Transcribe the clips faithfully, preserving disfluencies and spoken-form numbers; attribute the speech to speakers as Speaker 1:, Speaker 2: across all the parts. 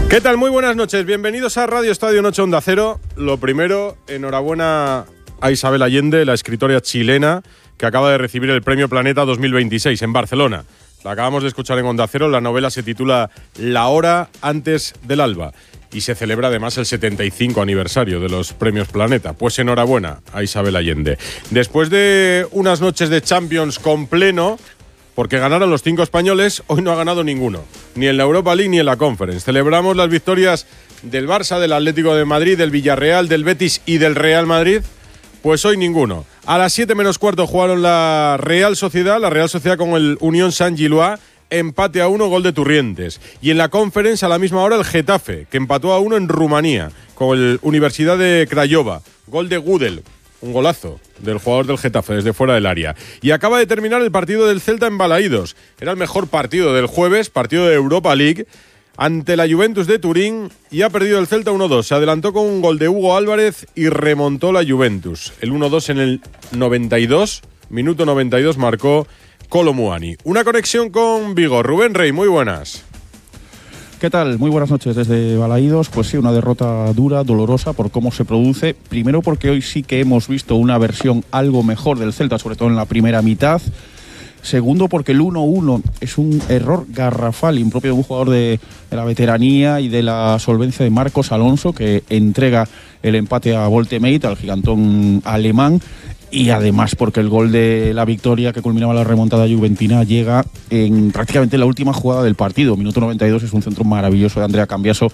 Speaker 1: ¿Qué tal? Muy buenas noches. Bienvenidos a Radio Estadio Noche Onda Cero. Lo primero, enhorabuena a Isabel Allende, la escritora chilena que acaba de recibir el Premio Planeta dos mil veintiséis en Barcelona. La acabamos de escuchar en Onda Cero. La novela se titula La hora antes del alba y se celebra además el setenta y cinco aniversario de los Premios Planeta. Pues enhorabuena a Isabel Allende. Después de unas noches de Champions con pleno, porque ganaron los cinco españoles, hoy no ha ganado ninguno, ni en la Europa League ni en la Conference. Celebramos las victorias del Barça, del Atlético de Madrid, del Villarreal, del Betis y del Real Madrid. Pues hoy ninguno. A las siete menos cuarto jugaron la Real Sociedad, la Real Sociedad con el Unión Saint-Gilloise, empate a uno, gol de Turrientes. Y en la Conference a la misma hora el Getafe, que empató a uno en Rumanía, con el Universidad de Craiova, gol de Gudel. Un golazo del jugador del Getafe desde fuera del área. Y acaba de terminar el partido del Celta en Balaídos. Era el mejor partido del jueves, partido de Europa League, ante la Juventus de Turín, y ha perdido el Celta uno dos. Se adelantó con un gol de Hugo Álvarez y remontó la Juventus. El uno dos en el noventa y dos, minuto noventa y dos, marcó Kolo Muani. Una conexión con Vigo. Rubén Rey, muy buenas.
Speaker 2: ¿Qué tal? Muy buenas noches desde Balaídos. Pues sí, una derrota dura, dolorosa por cómo se produce. Primero porque hoy sí que hemos visto una versión algo mejor del Celta, sobre todo en la primera mitad. Segundo porque el uno uno es un error garrafal, impropio de un jugador de, de la veteranía y de la solvencia de Marcos Alonso, que entrega el empate a Voltemate, al gigantón alemán. Y además porque el gol de la victoria que culminaba la remontada juventina llega en prácticamente la última jugada del partido. Minuto noventa y dos, es un centro maravilloso de Andrea Cambiaso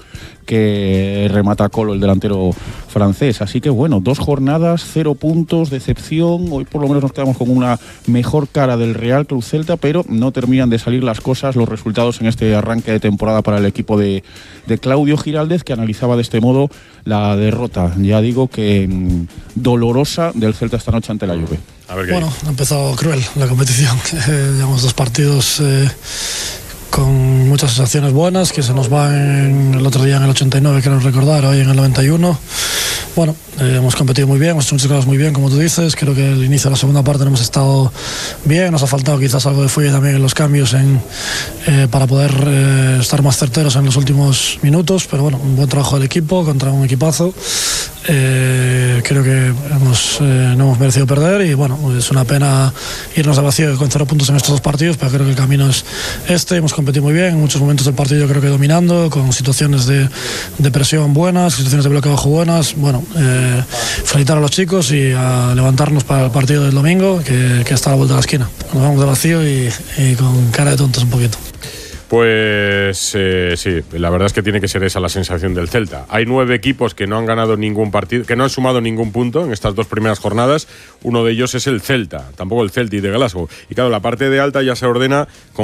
Speaker 2: que remata a Colo, el delantero francés. Así que bueno, dos jornadas, cero puntos, decepción. Hoy por lo menos nos quedamos con una mejor cara del Real Club Celta, pero no terminan de salir las cosas, los resultados en este arranque de temporada para el equipo de, de Claudio Giraldez, que analizaba de este modo la derrota, ya digo que mmm, dolorosa del Celta esta noche ante la Juve.
Speaker 3: A ver, bueno, ha empezado cruel la competición. Eh, llevamos dos partidos eh, con muchas sensaciones buenas, que se nos van el otro día en el ochenta y nueve, quiero recordar, hoy en el noventa y uno. Bueno, eh, hemos competido muy bien, hemos hecho muchas cosas muy bien, como tú dices. Creo que el inicio de la segunda parte no hemos estado bien, nos ha faltado quizás algo de fuelle también en los cambios en, eh, para poder eh, estar más certeros en los últimos minutos, pero bueno, un buen trabajo del equipo contra un equipazo. Eh, creo que hemos, eh, no hemos merecido perder y bueno, es una pena irnos de vacío con cero puntos en estos dos partidos, pero creo que el camino es este. Hemos competido muy bien, en muchos momentos del partido creo que dominando, con situaciones de, de presión buenas, situaciones de bloque bajo buenas. Bueno, eh, felicitar a los chicos y a levantarnos para el partido del domingo, que, que está a la vuelta de la esquina. Nos vamos de vacío y, y con cara de tontos un poquito.
Speaker 1: Pues eh, sí, la verdad es que tiene que ser esa la sensación del Celta. Hay nueve equipos que no han ganado ningún partido, que no han sumado ningún punto en estas dos primeras jornadas. Uno de ellos es el Celta, tampoco el Celtic de Glasgow. Y claro, la parte de alta ya se ordena con